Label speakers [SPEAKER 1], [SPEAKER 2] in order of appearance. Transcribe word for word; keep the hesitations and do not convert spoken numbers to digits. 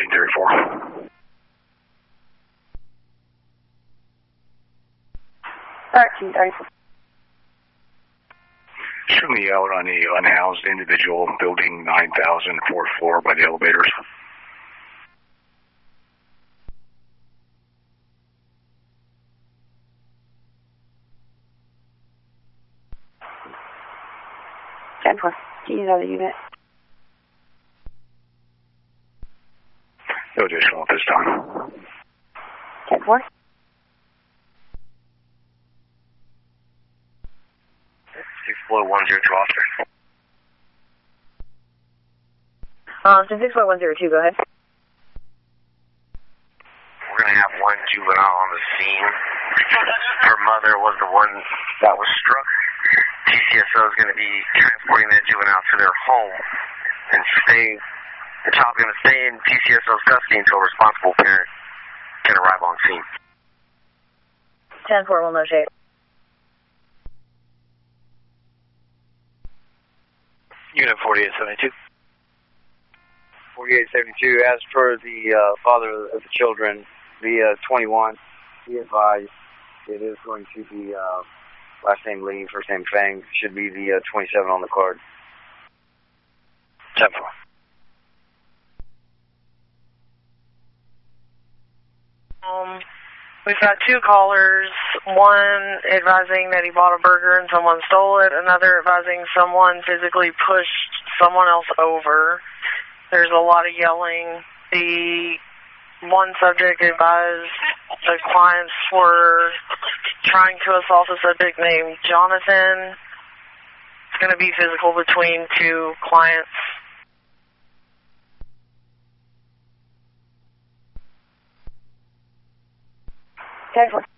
[SPEAKER 1] thirty-four.
[SPEAKER 2] thirteen thirty-four.
[SPEAKER 1] Show me out on the unhoused individual, building nine thousand, fourth floor by the elevators.
[SPEAKER 2] ten four. Can you use other unit?
[SPEAKER 1] No additional at this time.
[SPEAKER 2] ten four.
[SPEAKER 1] six four one zero two, officer.
[SPEAKER 2] Um, six four one zero two, go ahead.
[SPEAKER 3] We're going to have one juvenile on the scene. Her mother was the one that was struck. T C S O is going to be transporting that juvenile to their home and stay. The child's going to stay in T C S O's custody until a responsible parent can arrive on scene.
[SPEAKER 2] ten four will notate.
[SPEAKER 4] Unit forty-eight seventy-two.
[SPEAKER 5] forty-eight seventy-two, as per the uh, father of the children, via twenty-one, be advised it is going to be uh, last name Lee, first name Fang, should be the uh, twenty-seven on the card.
[SPEAKER 4] ten four.
[SPEAKER 6] Um, we've got two callers, one advising that he bought a burger and someone stole it, another advising someone physically pushed someone else over. There's a lot of yelling. The one subject advised the clients were trying to assault a subject named Jonathan. It's going to be physical between two clients.
[SPEAKER 2] ten four.